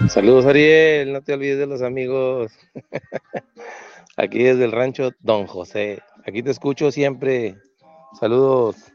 Saludos, Ariel, no te olvides de los amigos. Aquí desde el rancho Don José. Aquí te escucho siempre. Saludos.